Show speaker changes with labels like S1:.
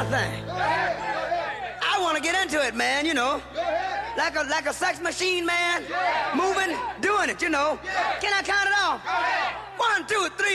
S1: kind of thing. I want to get into it, man, you know. Like a sex machine, man. Moving, doing it, you know. Can I count it off? 1, 2, 3.